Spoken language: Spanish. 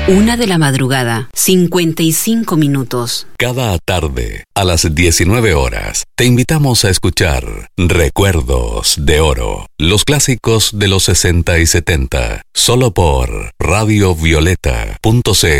1 de la madrugada, 55 minutos. Cada tarde, a las 19 horas, te invitamos a escuchar Recuerdos de Oro, los clásicos de los 60 y 70, solo por radiovioleta.cl.